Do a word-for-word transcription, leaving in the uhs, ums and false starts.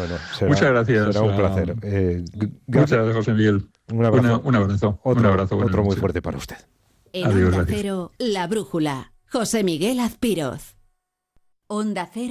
Bueno, será, Muchas gracias. Será un placer. Eh, Muchas gracias, José Miguel. Un abrazo. Una, un abrazo. Otro, un abrazo. Otro muy fuerte para usted. En Adiós, Onda gracias. Cero, La Brújula. José Miguel Azpiroz. Onda Cero.